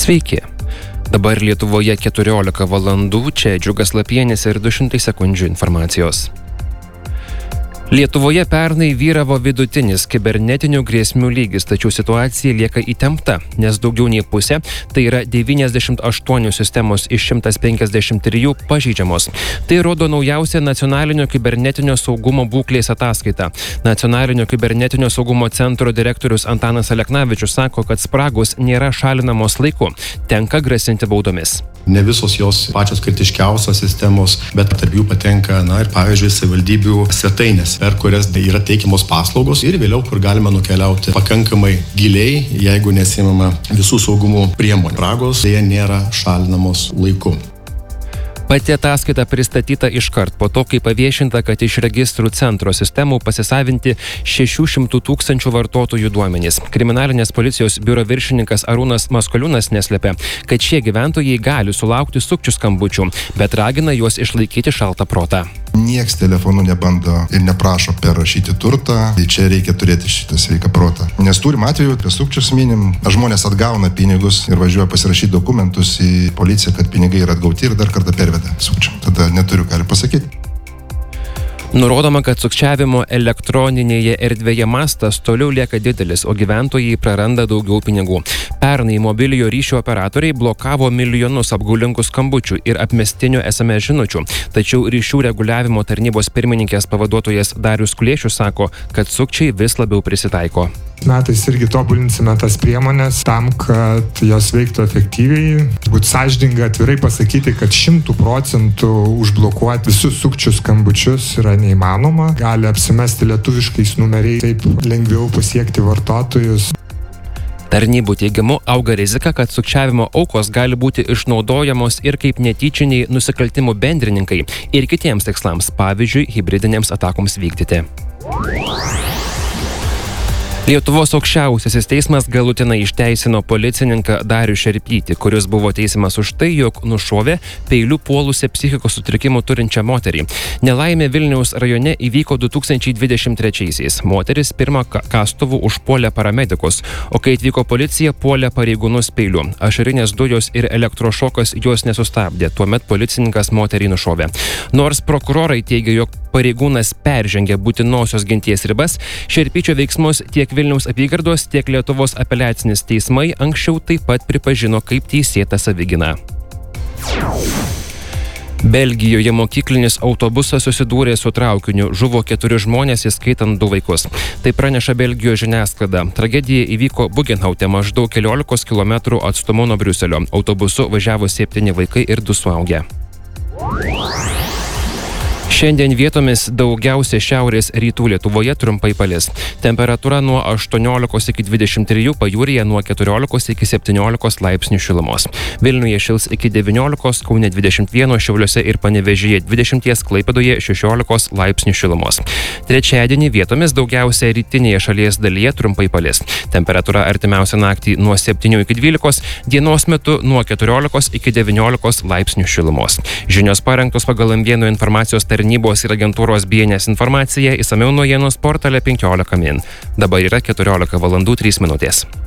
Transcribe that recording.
Sveiki. Dabar Lietuvoje 14 valandų, čia Džiugas Lapienis ir 200 sekundžių informacijos. Lietuvoje pernai vyravo vidutinis kibernetinių grėsmių lygis, tačiau situacija lieka įtempta, nes daugiau nei pusė, tai yra 98 sistemos iš 153 pažeidžiamos. Tai rodo naujausia nacionalinio kibernetinio saugumo būklės ataskaita. Nacionalinio kibernetinio saugumo centro direktorius Antanas Aleknavičius sako, kad spragos nėra šalinamos laiku, tenka grasinti baudomis. Ne visos jos pačios kritiškiausios sistemos, bet tarp jų patenka, ir pavyzdžiui, savivaldybių svetainės, per kurias yra teikiamos paslaugos ir vėliau, kur galima nukeliauti pakankamai giliai, jeigu nesimama visų saugumo priemonių. Spragos dėja nėra šalinamos laiku. Pati ataskaita pristatyta iškart po to, kai paviešinta, kad iš registrų centro sistemų pasisavinti 600 000 vartotojų duomenys. Kriminalinės policijos biuro viršininkas Arūnas Maskoliūnas neslėpė, kad šie gyventojai gali sulaukti sukčių skambučių, bet ragina juos išlaikyti šaltą protą. Nieks telefonu nebando ir neprašo perrašyti turtą, tai čia reikia turėti šitą sveiką protą. Nes turim atveju, prie sukčius minim, žmonės atgauna pinigus ir važiuoja pasirašyti dokumentus į policiją, kad pinigai yra atgauti ir dar kartą perveda sukčiam. Tada neturiu ką pasakyti. Nurodoma, kad sukčiavimo elektroninėje erdvėje mastas toliau lieka didelis, o gyventojai praranda daugiau pinigų. Pernai mobiliojo ryšio operatoriai blokavo milijonus apgaulingų skambučių ir apmestinių SMS žinučių. Tačiau ryšių reguliavimo tarnybos pirmininkės pavaduotojas Darius Kuliešius sako, kad sukčiai vis labiau prisitaiko. Metais irgi tobulinsime tas priemonės tam, kad jos veiktų efektyviai. Būt sąžininga, atvirai pasakyti, kad 100% užblokuoti visus sukčių skambučius yra neįmanoma. Gali apsimesti lietuviškais numeriais, taip lengviau pasiekti vartotojus. Tarnybų teigimu auga rizika, kad sukčiavimo aukos gali būti išnaudojamos ir kaip netyčiniai nusikaltimų bendrininkai ir kitiems tikslams, pavyzdžiui, hibridinėms atakoms vykdyti. Lietuvos aukščiausiasis teismas galutinai išteisino policininką Darių Šerpytį, kuris buvo teisiamas už tai, jog nušovė peiliu puolusią psichikos sutrikimų turinčią moterį. Nelaimė Vilniaus rajone įvyko 2023-aisiais. Moteris pirmą kastuvu užpuolė paramedikus, o kai atvyko policija, puolė pareigūnus peiliu. Ašarinės dujos ir elektrošokas jos nesustabdė, tuomet policininkas moterį nušovė. Nors prokurorai teigia, jog pareigūnas peržengė būtinosios ginties ribas, Šerpyčio veiksmus tiek Vilniaus apygardos, tiek Lietuvos apeliacinis teismai anksčiau taip pat pripažino kaip teisėtą savigyną. Belgijoje mokyklinis autobusas susidūrė su traukiniu, žuvo 4 žmonės, įskaitant 2 vaikus. Tai praneša Belgijos žiniasklaida. Tragedija įvyko Bugenhaute, maždaug 14 km atstumu nuo Briuselio. Autobusu važiavo 7 vaikai ir 2 suaugę. Šiandien vietomis daugiausia šiaurės rytų Lietuvoje trumpai palis. Temperatūra nuo 18 iki 23, pajūryje nuo 14 iki 17 laipsnių šilumos. Vilniuje šils iki 19, Kaune 21, Šiauliuose ir Panevėžyje 20, Klaipėdoje 16 laipsnių šilumos. Trečiadienį vietomis daugiausia rytinėje šalies dalyje trumpai palis. Temperatūra artimiausią naktį nuo 7 iki 12, dienos metu nuo 14 iki 19 laipsnių šilumos. Žinios parengtos pagal M1 informacijos tarnybos ir agentūros BNS informacija, išsamiau naujienos portale 15 min. Dabar yra 14 valandų 3 minutės.